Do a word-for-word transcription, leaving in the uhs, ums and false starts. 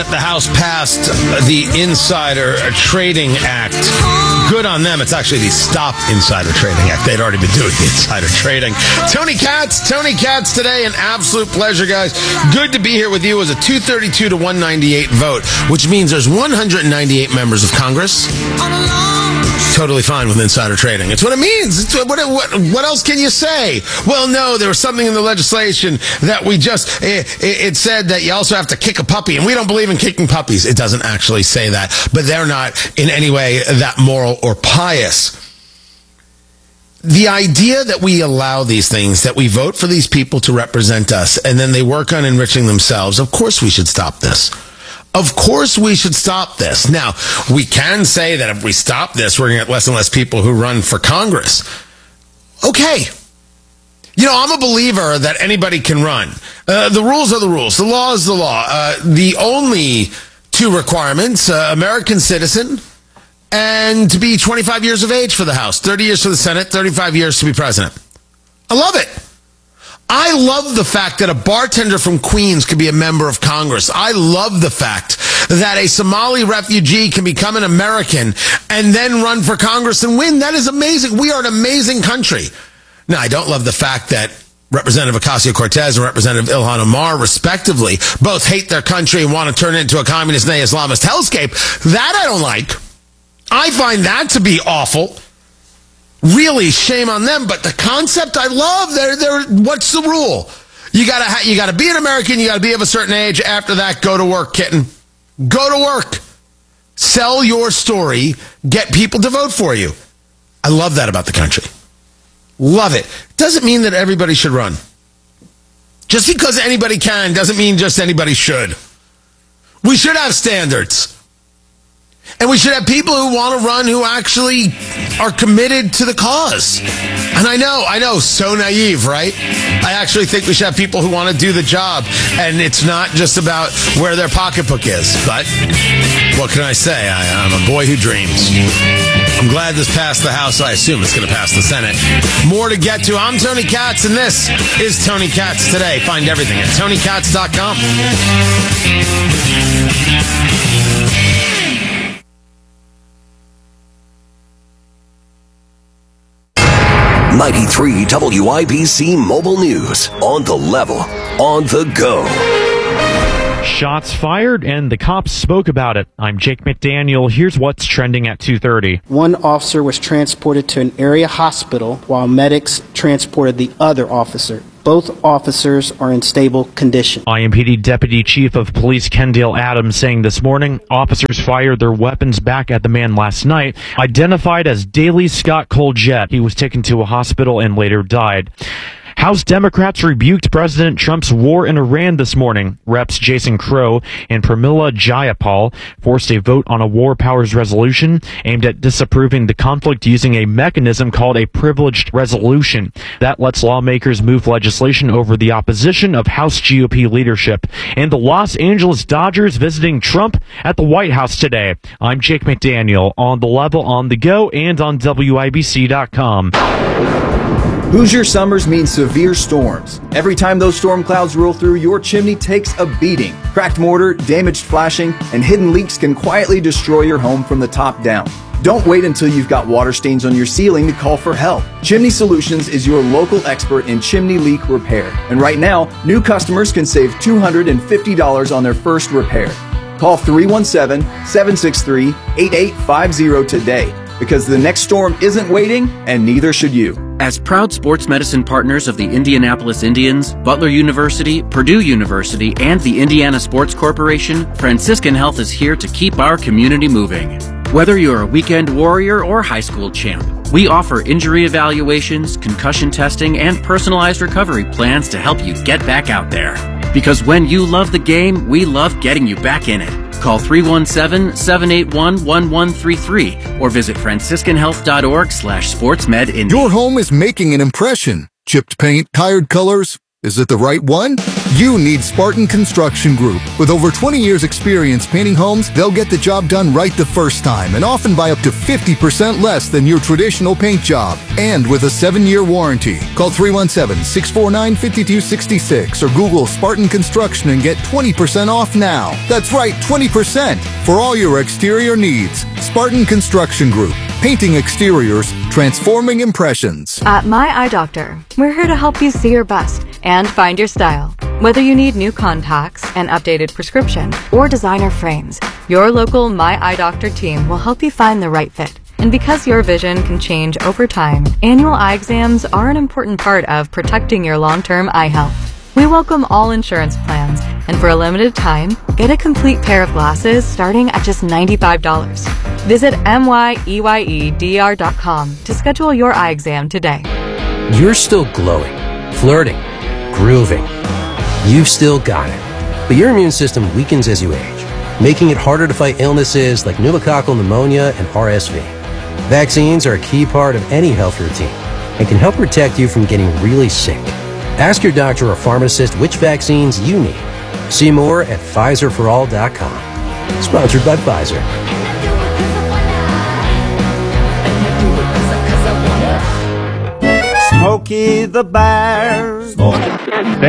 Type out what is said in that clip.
The House passed the Insider Trading Act. Good on them. It's actually the Stop Insider Trading Act. They'd already been doing the insider trading. Tony Katz, Tony Katz today. An absolute pleasure, guys. Good to be here with you. It was a two thirty-two to one ninety-eight vote, which means there's one hundred ninety-eight members of Congress. Totally fine with insider trading. It's what it means. It's what, what, what else can you say? Well, no, there was something in the legislation that we just, it, it said that you also have to kick a puppy, and we don't believe in kicking puppies. It doesn't actually say that, but they're not in any way that moral or pious. The idea that we allow these things, that we vote for these people to represent us, and then they work on enriching themselves, of course we should stop this. Of course we should stop this. Now, we can say that if we stop this, we're going to get less and less people who run for Congress. Okay. You know, I'm a believer that anybody can run. Uh, the rules are the rules. The law is the law. Uh, the only two requirements, uh, American citizen and to be twenty-five years of age for the House, thirty years for the Senate, thirty-five years to be president. I love it. I love the fact that a bartender from Queens can be a member of Congress. I love the fact that a Somali refugee can become an American and then run for Congress and win. That is amazing. We are an amazing country. Now, I don't love the fact that Representative Ocasio-Cortez and Representative Ilhan Omar, respectively, both hate their country and want to turn it into a communist and Islamist hellscape. That I don't like. I find that to be awful. Really, shame on them. But the concept I love. They're, they're, what's the rule? You gotta, ha- you gotta be an American. You gotta be of a certain age. After that, go to work, kitten. Go to work. Sell your story. Get people to vote for you. I love that about the country. Love it. Doesn't mean that everybody should run. Just because anybody can doesn't mean just anybody should. We should have standards. And we should have people who want to run who actually are committed to the cause. And I know, I know, so naive, right? I actually think we should have people who want to do the job. And it's not just about where their pocketbook is. But what can I say? I, I'm a boy who dreams. I'm glad this passed the House. I assume it's going to pass the Senate. More to get to. I'm Tony Katz, and this is Tony Katz Today. Find everything at tony katz dot com. ninety-three W I B C Mobile News. On the level. On the go. Shots fired, and the cops spoke about it. I'm Jake McDaniel. Here's what's trending at two thirty. One officer was transported to an area hospital while medics transported the other officer. Both officers are in stable condition. I M P D Deputy Chief of Police Kendale Adams saying this morning officers fired their weapons back at the man last night, identified as Daley Scott Coljet. He was taken to a hospital and later died. House Democrats rebuked President Trump's war in Iran this morning. Reps Jason Crow and Pramila Jayapal forced a vote on a war powers resolution aimed at disapproving the conflict using a mechanism called a privileged resolution that lets lawmakers move legislation over the opposition of House G O P leadership. And the Los Angeles Dodgers visiting Trump at the White House today. I'm Jake McDaniel, on the level, on the go, and on W I B C dot com. Hoosier summers mean severe storms. Every time those storm clouds roll through, your chimney takes a beating. Cracked mortar, damaged flashing, and hidden leaks can quietly destroy your home from the top down. Don't wait until you've got water stains on your ceiling to call for help. Chimney Solutions is your local expert in chimney leak repair. And right now, new customers can save two hundred fifty dollars on their first repair. Call three one seven, seven six three, eight eight five zero today, because the next storm isn't waiting, and neither should you. As proud sports medicine partners of the Indianapolis Indians, Butler University, Purdue University, and the Indiana Sports Corporation, Franciscan Health is here to keep our community moving. Whether you're a weekend warrior or high school champ, we offer injury evaluations, concussion testing, and personalized recovery plans to help you get back out there. Because when you love the game, we love getting you back in it. Call three one seven, seven eight one, one one three three or visit franciscan health dot org slash sportsmedindy. Your home is making an impression. Chipped paint, tired colors, Is it the right one? You need Spartan Construction Group. With over twenty years experience painting homes, they'll get the job done right the first time and often by up to fifty percent less than your traditional paint job. And with a seven-year warranty. Call three one seven, six four nine, five two six six or Google Spartan Construction and get twenty percent off now. That's right, twenty percent for all your exterior needs. Spartan Construction Group. Painting exteriors, transforming impressions. At My Eye Doctor, we're here to help you see your best and find your style. Whether you need new contacts, an updated prescription, or designer frames, your local My Eye Doctor team will help you find the right fit. And because your vision can change over time, annual eye exams are an important part of protecting your long-term eye health. We welcome all insurance plans, and for a limited time, get a complete pair of glasses starting at just ninety-five dollars. Visit M Y E Y E D R dot com to schedule your eye exam today. You're still glowing, flirting, grooving. You've still got it. But your immune system weakens as you age, making it harder to fight illnesses like pneumococcal pneumonia and R S V. Vaccines are a key part of any health routine and can help protect you from getting really sick. Ask your doctor or pharmacist which vaccines you need. See more at Pfizer for all dot com. Sponsored by Pfizer. Smokey the Bear.